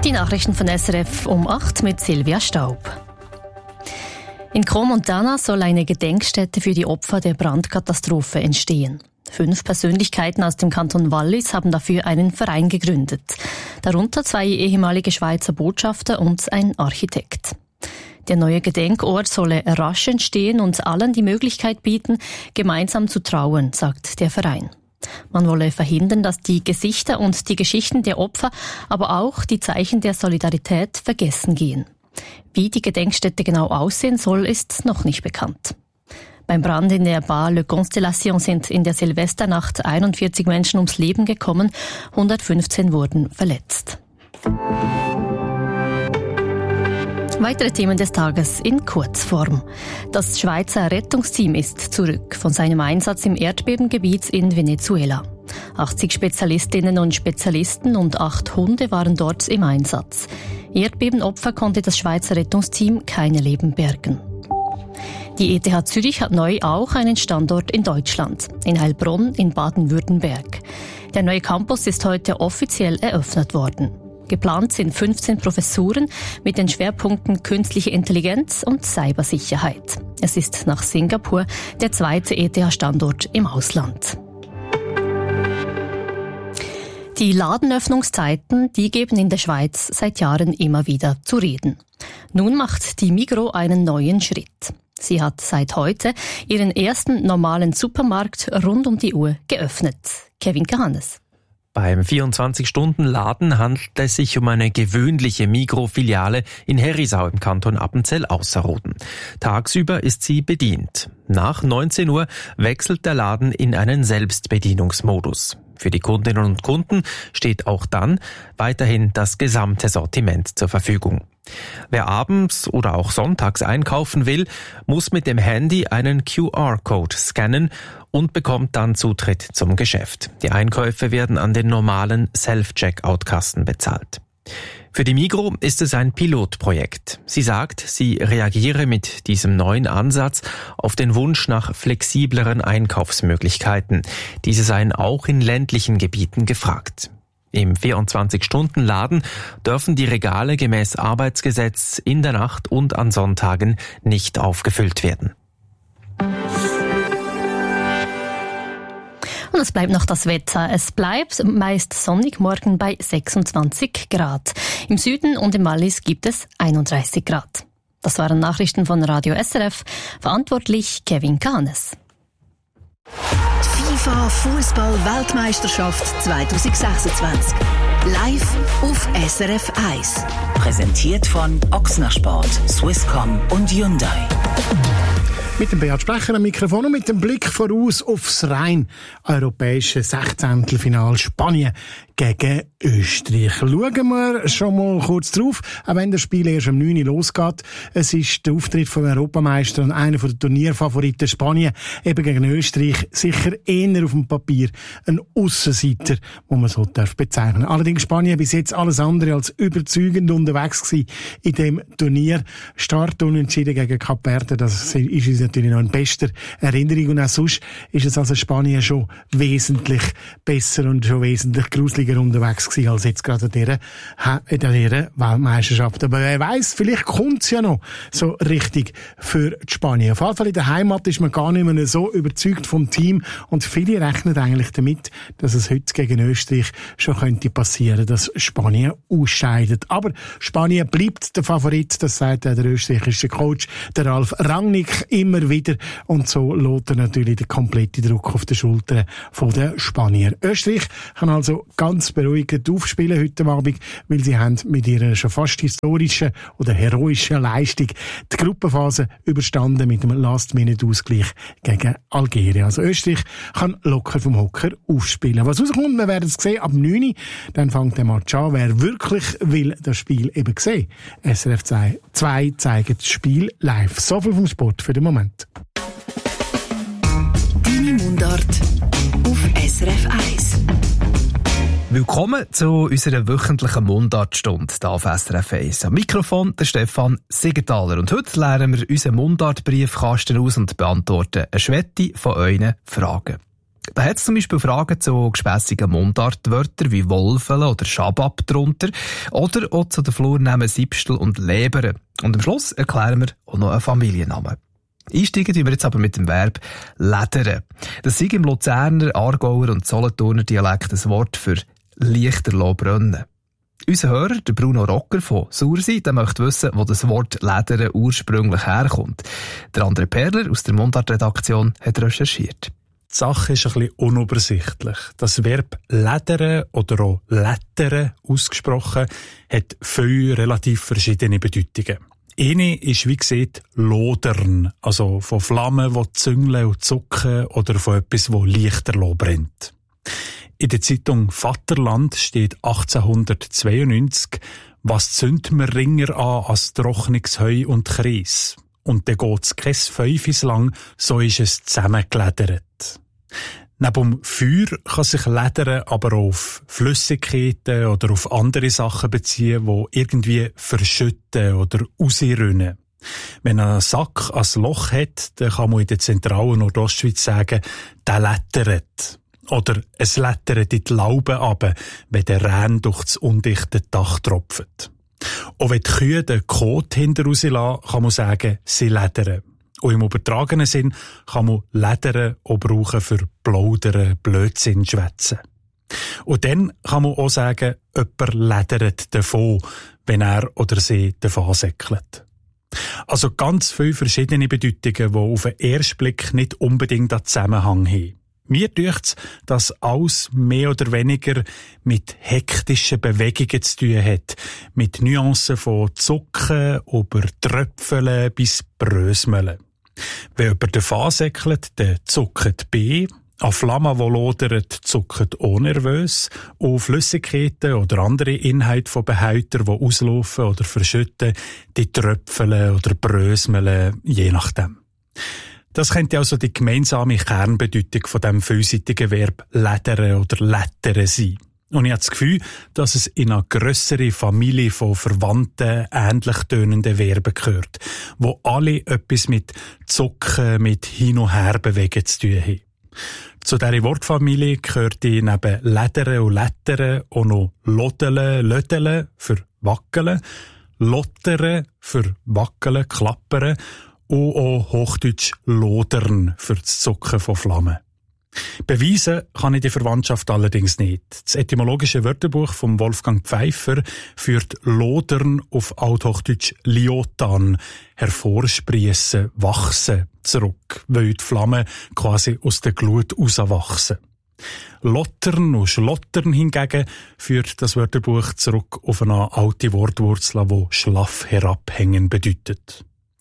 Die Nachrichten von SRF um 8 mit Silvia Staub. In Crans-Montana soll eine Gedenkstätte für die Opfer der Brandkatastrophe entstehen. 5 Persönlichkeiten aus dem Kanton Wallis haben dafür einen Verein gegründet. Darunter 2 ehemalige Schweizer Botschafter und ein Architekt. Der neue Gedenkort solle rasch entstehen und allen die Möglichkeit bieten, gemeinsam zu trauern, sagt der Verein. Man wolle verhindern, dass die Gesichter und die Geschichten der Opfer, aber auch die Zeichen der Solidarität vergessen gehen. Wie die Gedenkstätte genau aussehen soll, ist noch nicht bekannt. Beim Brand in der Bar Le Constellation sind in der Silvesternacht 41 Menschen ums Leben gekommen, 115 wurden verletzt. Weitere Themen des Tages in Kurzform. Das Schweizer Rettungsteam ist zurück von seinem Einsatz im Erdbebengebiet in Venezuela. 80 Spezialistinnen und Spezialisten und 8 Hunde waren dort im Einsatz. Erdbebenopfer konnte das Schweizer Rettungsteam keine Leben bergen. Die ETH Zürich hat neu auch einen Standort in Deutschland, in Heilbronn in Baden-Württemberg. Der neue Campus ist heute offiziell eröffnet worden. Geplant sind 15 Professuren mit den Schwerpunkten Künstliche Intelligenz und Cybersicherheit. Es ist nach Singapur der zweite ETH-Standort im Ausland. Die Ladenöffnungszeiten, die geben in der Schweiz seit Jahren immer wieder zu reden. Nun macht die Migros einen neuen Schritt. Sie hat seit heute ihren ersten normalen Supermarkt rund um die Uhr geöffnet. Kevin Kahannes. Beim 24-Stunden-Laden handelt es sich um eine gewöhnliche Migros-Filiale in Herisau im Kanton Appenzell-Ausserrhoden. Tagsüber ist sie bedient. Nach 19 Uhr wechselt der Laden in einen Selbstbedienungsmodus. Für die Kundinnen und Kunden steht auch dann weiterhin das gesamte Sortiment zur Verfügung. Wer abends oder auch sonntags einkaufen will, muss mit dem Handy einen QR-Code scannen und bekommt dann Zutritt zum Geschäft. Die Einkäufe werden an den normalen Self-Checkout-Kassen bezahlt. Für die Migros ist es ein Pilotprojekt. Sie sagt, sie reagiere mit diesem neuen Ansatz auf den Wunsch nach flexibleren Einkaufsmöglichkeiten. Diese seien auch in ländlichen Gebieten gefragt. Im 24-Stunden-Laden dürfen die Regale gemäß Arbeitsgesetz in der Nacht und an Sonntagen nicht aufgefüllt werden. Und es bleibt noch das Wetter. Es bleibt meist sonnig, morgen bei 26 Grad. Im Süden und im Wallis gibt es 31 Grad. Das waren Nachrichten von Radio SRF. Verantwortlich Kevin Kahannes. FIFA Fußball-Weltmeisterschaft 2026. Live auf SRF 1. Präsentiert von Ochsner Sport, Swisscom und Hyundai. Mit dem Beat Sprecher am Mikrofon und mit dem Blick voraus aufs rein europäische 16. Spanien gegen Österreich. Schauen wir schon mal kurz drauf, auch wenn das Spiel erst um 9 Uhr losgeht. Es ist der Auftritt vom Europameister und einer der Turnierfavoriten Spanien eben gegen Österreich sicher eher auf dem Papier ein Aussenseiter, wo man so bezeichnen darf. Allerdings Spanien bis jetzt alles andere als überzeugend unterwegs gewesen in dem Turnier. Start unentschieden gegen Kap Verde, das ist uns natürlich noch in bester Erinnerung. Und auch sonst ist es also Spanien schon wesentlich besser und schon wesentlich gruseliger unterwegs gewesen als jetzt gerade in dieser Weltmeisterschaft. Aber wer weiss, vielleicht kommt es ja noch so richtig für die Spanien. Auf jeden Fall in der Heimat ist man gar nicht mehr so überzeugt vom Team und viele rechnen eigentlich damit, dass es heute gegen Österreich schon könnte passieren, dass Spanien ausscheidet. Aber Spanien bleibt der Favorit, das sagt der österreichische Coach, der Ralf Rangnick, immer wieder. Und so lässt er natürlich den kompletten Druck auf die Schultern der Spanier. Österreich kann also ganz beruhigend aufspielen heute Abend, weil sie haben mit ihrer schon fast historischen oder heroischen Leistung die Gruppenphase überstanden mit einem Last-Minute-Ausgleich gegen Algerien. Also Österreich kann locker vom Hocker aufspielen. Was rauskommt, wir werden es sehen ab 9 Uhr. Dann fängt der Match an. Wer wirklich will das Spiel eben sehen. SRF 2 zeigt das Spiel live. So viel vom Sport für den Moment. Deine Mundart auf SRF 1. Willkommen zu unserer wöchentlichen Mundartstunde hier auf SRF 1. Am Mikrofon der Stefan Siegenthaler. Und heute leeren wir unseren Mundartbriefkasten aus und beantworten eine Schwette von euren Fragen. Da hat es zum Beispiel Fragen zu gespässigen Mundartwörtern wie Wolfele oder Schabab drunter oder auch zu den Flurnamen Siebstel und Lebere. Und am Schluss erklären wir auch noch einen Familiennamen. Einsteigen tun wir jetzt aber mit dem Verb «ledern». Das ist im Luzerner, Aargauer und Solothurner Dialekt ein Wort für «Lichterloh brennen». Unser Hörer, der Bruno Rocker von Sursee, der möchte wissen, wo das Wort «ledern» ursprünglich herkommt. Der André Perler aus der Mundart-Redaktion hat recherchiert. Die Sache ist ein bisschen unübersichtlich. Das Verb «ledern» oder auch «lettern» ausgesprochen hat viele relativ verschiedene Bedeutungen. Eine ist, wie gesagt, lodern, also von Flammen, die züngeln und zucken oder von etwas, das lichterloh brennt. In der Zeitung Vaterland steht 1892, was zündet man ringer an als trockenes Heu und Kreis? Und dann geht's kein Fünfis lang, so ist es zusammengeledert. Neben Feuer kann sich Ledern aber auf Flüssigkeiten oder auf andere Sachen beziehen, die irgendwie verschütten oder rausrinnen. Wenn ein Sack ein Loch hat, dann kann man in der zentralen Nordostschweiz sagen, der lettert. Oder es lettert in die Laube runter, wenn der Rehn durch das undichte Dach tropft. Und wenn die Kühe den Kot hinter rauslassen, kann man sagen, sie ledern. Und im übertragenen Sinn kann man Ledern auch brauchen für Plaudern, Blödsinn, Schwätzen. Und dann kann man auch sagen, jemand ledert davon, wenn er oder sie davon säckelt. Also ganz viele verschiedene Bedeutungen, die auf den ersten Blick nicht unbedingt einen Zusammenhang haben. Mir dünkt's, dass alles mehr oder weniger mit hektischen Bewegungen zu tun hat. Mit Nuancen von Zucken über Tröpfeln bis Brösmeln. Wenn jemand davon säckelt, dann zuckt B. An Flammen, die lodern, zuckt O nervös. Und Flüssigkeiten oder andere Inhalte von Behältern, die auslaufen oder verschütten, die tröpfeln oder brösmeln, je nachdem. Das könnte also die gemeinsame Kernbedeutung von dem vielseitigen Verb «ledern» oder «lettern» sein. Und ich habe das Gefühl, dass es in eine grössere Familie von verwandten, ähnlich tönenden Verben gehört, wo alle etwas mit Zucken, mit Hin- und Herbewegen zu tun haben. Zu dieser Wortfamilie gehört neben «ledern» und «lettern» auch noch «loddeln», «lödeln» für «wackeln», «lottern» für «wackeln», «klappern» und auch Hochdeutsch «lodern» für das Zucken von Flammen. Beweisen kann ich die Verwandtschaft allerdings nicht. Das etymologische Wörterbuch von Wolfgang Pfeiffer führt «lodern» auf Althochdeutsch «liotan», hervorspriessen, wachsen, zurück, weil die Flammen quasi aus der Glut rauswachsen. «Lottern» und «schlottern» hingegen führt das Wörterbuch zurück auf eine alte Wortwurzel, die «schlaff herabhängen» bedeutet.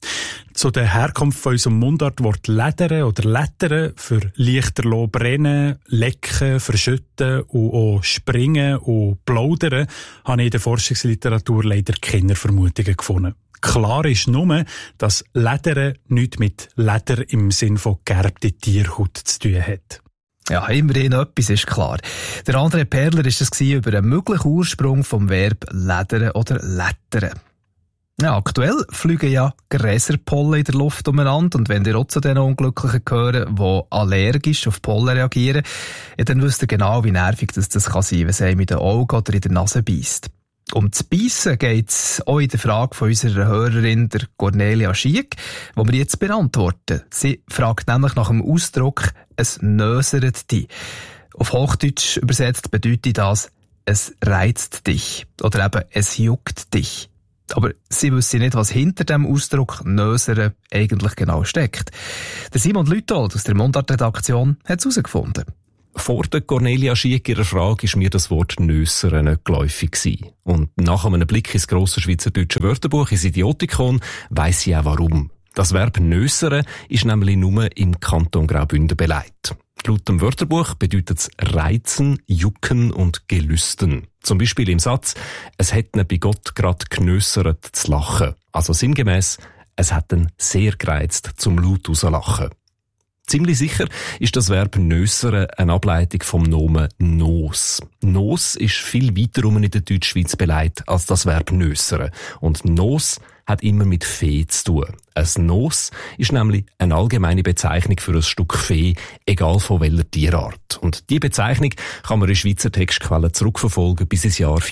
Zu der Herkunft von unserem Mundartwort «ledern» oder «lettern» für lichterloh brennen, lecken, verschütten und auch springen und plaudern habe ich in der Forschungsliteratur leider keine Vermutungen gefunden. Klar ist nur, dass «ledern» nichts mit Leder im Sinn von gegerbte Tierhaut zu tun hat. Ja, immerhin etwas ist klar. Der André Perler war es über einen möglichen Ursprung vom Verb «ledern» oder «lettern». Ja, aktuell fliegen ja Gräserpollen in der Luft umeinander und wenn ihr auch zu den Unglücklichen gehören, die allergisch auf Pollen reagieren, ja, dann wisst ihr genau, wie nervig das sein kann, wenn es einem in den Augen oder in der Nase beisst. Um das Beissen geht's auch in der Frage von unserer Hörerin, der Cornelia Schiek, die wir jetzt beantworten. Sie fragt nämlich nach dem Ausdruck «es nöseret dich». Auf Hochdeutsch übersetzt bedeutet das «es reizt dich» oder eben «es juckt dich». Aber sie wissen nicht, was hinter dem Ausdruck «nösern» eigentlich genau steckt. Der Simon Lütold aus der Mundart-Redaktion hat es herausgefunden. Vor der Cornelia Schiek ihrer Frage ist mir das Wort «nösern» nicht geläufig gewesen. Und nach einem Blick ins grosse schweizerdeutsche Wörterbuch, ins Idiotikon, weiss ich auch warum. Das Verb «nösern» ist nämlich nur im Kanton Graubünden beleidigt. Laut dem Wörterbuch bedeutet es reizen, jucken und gelüsten. Zum Beispiel im Satz, es hat ihn bei Gott grad genössert zu lachen. Also sinngemäss, es hat ihn sehr gereizt zum laut rauslachen. Ziemlich sicher ist das Verb nössern eine Ableitung vom Nomen «nos». «Nos» ist viel weiter in der Deutschschweiz beleidigt als das Verb «nössern». Und «nos» hat immer mit Vieh zu tun. Ein Nos ist nämlich eine allgemeine Bezeichnung für ein Stück Vieh, egal von welcher Tierart. Und diese Bezeichnung kann man in Schweizer Textquellen zurückverfolgen bis ins Jahr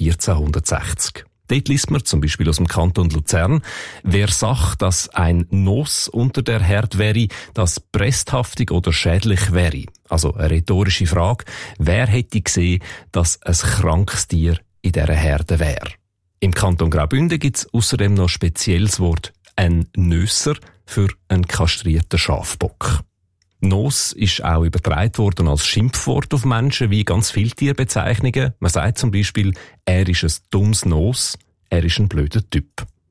1460. Dort liest man zum Beispiel aus dem Kanton Luzern: Wer sagt, dass ein Nos unter der Herde wäre, das bresthaftig oder schädlich wäre. Also eine rhetorische Frage: Wer hätte gesehen, dass ein krankes Tier in dieser Herde wäre? Im Kanton Graubünden gibt es außerdem noch ein spezielles Wort, ein Nösser, für einen kastrierten Schafbock. Nos ist auch übertragen worden als Schimpfwort auf Menschen, wie ganz viele Tierbezeichnungen. Man sagt zum Beispiel, er ist ein dummes Nos, er ist ein blöder Typ.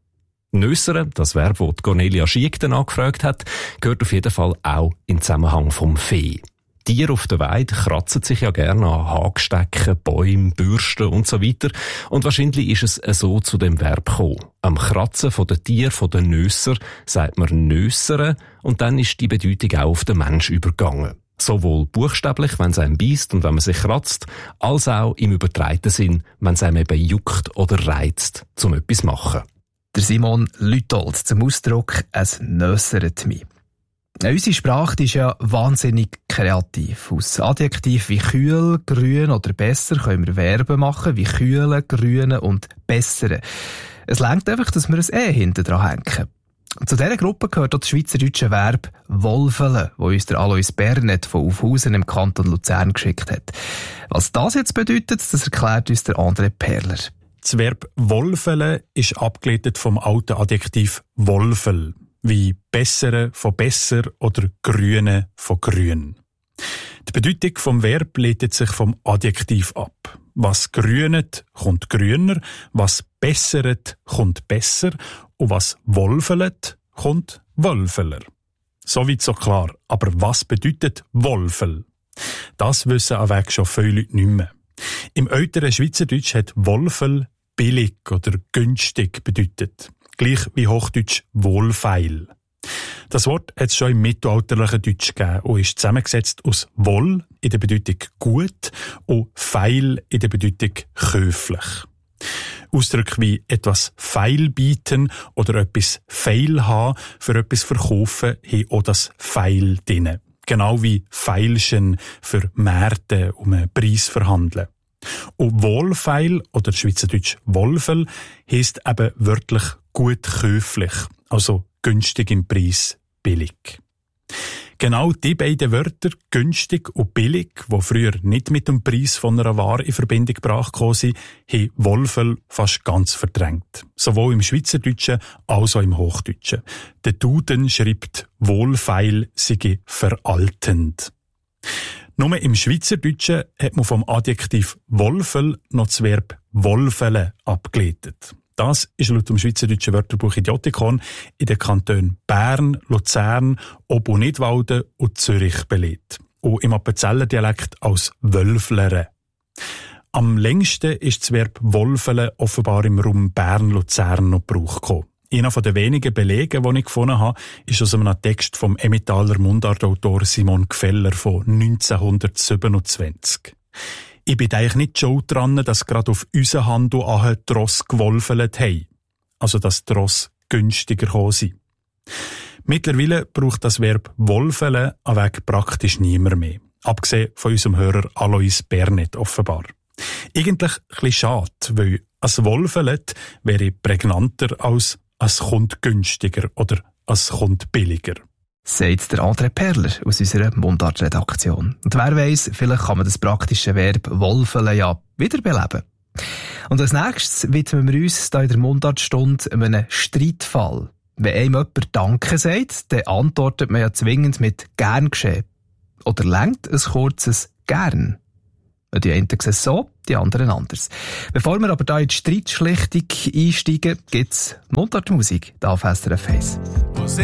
Nössere, das Verb, das Cornelia Schiek dann angefragt hat, gehört auf jeden Fall auch im Zusammenhang vom Vieh. Tiere auf der Weide kratzen sich ja gerne an Hagstecken, Bäumen, Bürsten und so weiter. Und wahrscheinlich ist es so zu dem Verb gekommen. Am Kratzen von den Tieren, von den Nösser, sagt man Nössere, und dann ist die Bedeutung auch auf den Mensch übergegangen. Sowohl buchstäblich, wenn es einem beisst und wenn man sich kratzt, als auch im übertragenen Sinn, wenn es einem eben juckt oder reizt, zum etwas zu machen. Der Simon Lütold zum Ausdruck «Es nösseret mich». Unsere Sprache ist ja wahnsinnig kreativ. Aus Adjektiven wie kühl, grün oder besser können wir Verben machen, wie kühlen, grünen und bessere. Es reicht einfach, dass wir ein «e» hinten dran hängen. Zu dieser Gruppe gehört auch das schweizerdeutsche Verb «wolfele», das uns der Alois Bernet von Aufhausen im Kanton Luzern geschickt hat. Was das jetzt bedeutet, das erklärt uns der André Perler. Das Verb «wolfele» ist abgeleitet vom alten Adjektiv «wolfel», wie «bessere» von «besser» oder «grüne» von «grün». Die Bedeutung vom Verb leitet sich vom Adjektiv ab. Was grünet, kommt grüner, was besseret, kommt besser und was wolfelet, kommt wölfeler. Soweit so klar. Aber was bedeutet Wolfel? Das wissen an Weg schon viele Leute nicht mehr. Im älteren Schweizerdeutsch hat Wolfel billig oder günstig bedeutet. Gleich wie Hochdeutsch wohlfeil. Das Wort hat es schon im mittelalterlichen Deutsch gegeben und ist zusammengesetzt aus wohl in der Bedeutung gut und feil in der Bedeutung käuflich. Ausdrücke wie etwas feil bieten oder etwas feil haben, für etwas verkaufen, haben auch das feil drin. Genau wie feilschen für Märkte um einen Preis verhandeln. Und wohlfeil oder schweizerdeutsch Wolfel heisst eben wörtlich gut käuflich, also günstig im Preis, billig. Genau die beiden Wörter, günstig und billig, die früher nicht mit dem Preis von einer Ware in Verbindung gebracht sind, haben Wolfel fast ganz verdrängt. Sowohl im Schweizerdeutschen als auch im Hochdeutschen. Der Duden schreibt, wohlfeil sei veraltend. Nur im Schweizerdeutschen hat man vom Adjektiv Wolfel noch das Verb wolfele abgeleitet. Das ist laut dem Schweizerdeutschen Wörterbuch Idiotikon in den Kantonen Bern, Luzern, Ob- und Nidwalden und Zürich belegt. Und im Appenzeller Dialekt als Wölflere. Am längsten ist das Verb Wolfele offenbar im Raum Bern-Luzern noch Gebrauch gekommen. Einer der wenigen Belege, die ich gefunden habe, ist aus einem Text vom Emmentaler Mundartautor Simon Gfeller von 1927. Ich bin eigentlich nicht schuld dran, dass gerade auf unseren Handel an die Ross gewolfelt haben. Also, dass die Ross günstiger gekommen sind. Mittlerweile braucht das Verb wolfele an Weg praktisch niemand mehr. Abgesehen von unserem Hörer Alois Bernet offenbar. Eigentlich ein bisschen schade, weil ein Wolfelet wäre prägnanter als «es kommt günstiger» oder «es kommt billiger». Sagt der André Perler aus unserer Mundart-Redaktion. Und wer weiss, vielleicht kann man das praktische Verb «wolfele» ja wiederbeleben. Und als nächstes widmen wir uns hier in der Mundartstunde einem Streitfall. Wenn einem jemand Danke sagt, dann antwortet man ja zwingend mit «gern geschehen». Oder lenkt ein kurzes «gern». Die einen sehen es so, die anderen anders. Bevor wir aber hier in die Streitschlichtung einsteigen, gibt's Mundartmusik hier auf SRF 1.